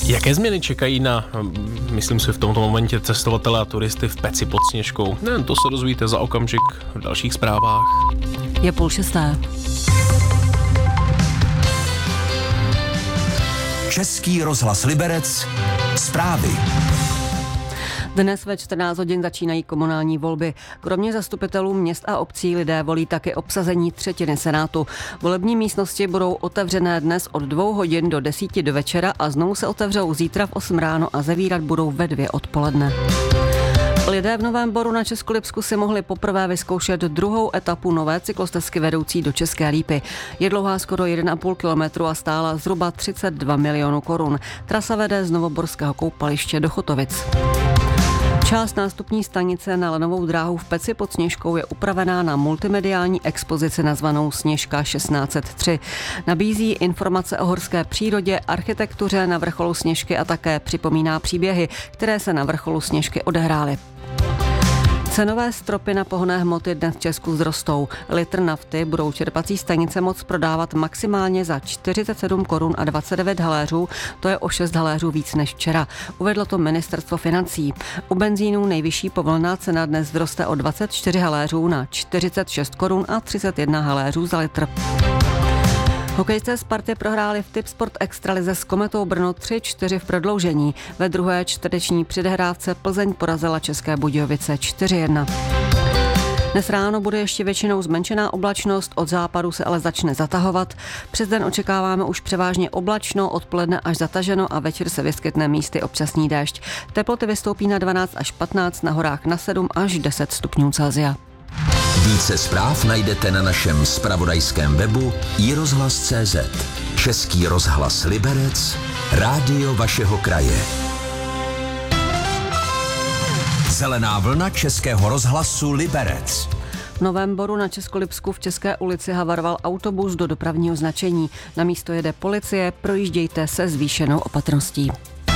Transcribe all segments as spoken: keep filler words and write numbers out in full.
Jaké změny čekají na, myslím si v tomto momentě, cestovatele a turisty v Peci pod Sněžkou? Ne, to se dozvíte za okamžik v dalších zprávách. Je půl šesté. Český rozhlas Liberec. Zprávy. Dnes ve čtrnáct hodin začínají komunální volby. Kromě zastupitelů měst a obcí lidé volí také obsazení třetiny senátu. Volební místnosti budou otevřené dnes od dvou hodin do desíti do večera a znovu se otevřou zítra v osm ráno a zavírat budou ve dvě odpoledne. Lidé v Novém Boru na Českolipsku si mohli poprvé vyzkoušet druhou etapu nové cyklostezky vedoucí do České Lípy. Je dlouhá skoro jeden a půl kilometru a stála zhruba třicet dva milionů korun. Trasa vede z Novoborského koupaliště do Chotovic. Část nástupní stanice na lanovou dráhu v Peci pod Sněžkou je upravená na multimediální expozici nazvanou Sněžka šestnáct set tři. Nabízí informace o horské přírodě, architektuře na vrcholu Sněžky a také připomíná příběhy, které se na vrcholu Sněžky odehrály. Cenové stropy na pohonné hmoty dnes v Česku vzrostou. Litr nafty budou čerpací stanice moct prodávat maximálně za čtyřicet sedm korun a dvacet devět haléřů, to je o šest haléřů víc než včera. Uvedlo to ministerstvo financí. U benzínů nejvyšší povolená cena dnes vzroste o dvacet čtyři haléřů na čtyřicet šest korun a třicet jedna haléřů za litr. Hokejisté Sparty prohráli v Tipsport Extralize s Kometou Brno tři čtyři v prodloužení. Ve druhé čtvrteční předehrávce Plzeň porazila České Budějovice čtyři jedna. Dnes ráno bude ještě většinou zmenšená oblačnost, od západu se ale začne zatahovat. Přes den očekáváme už převážně oblačno, odpoledne až zataženo a večer se vyskytne místy občasný déšť. Teploty vystoupí na dvanáct až patnáct, na horách na sedm až deset stupňů Celsia. Více zpráv najdete na našem zpravodajském webu i rozhlas tečka cé zet. Český rozhlas Liberec, rádio vašeho kraje. Zelená vlna Českého rozhlasu Liberec. V Novém Boru na Českolipsku v České ulici havaroval autobus do dopravního značení. Na místo jede policie, projíždějte se zvýšenou opatrností.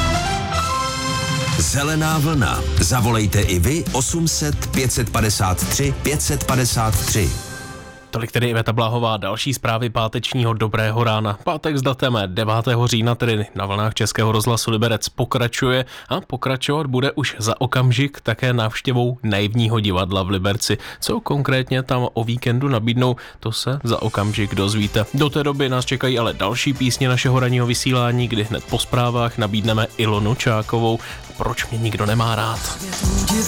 Zelená vlna. Zavolejte i vy osm set pět padesát tři pět padesát tři. Tolik tedy Iveta Bláhová, další zprávy pátečního dobrého rána. Pátek s datem devátého října, tedy na vlnách Českého rozhlasu Liberec, pokračuje a pokračovat bude už za okamžik také návštěvou Naivního divadla v Liberci. Co konkrétně tam o víkendu nabídnou, to se za okamžik dozvíte. Do té doby nás čekají ale další písně našeho ranního vysílání, kdy hned po zprávách nabídneme Ilonu Čákovou. Proč mě nikdo nemá rád?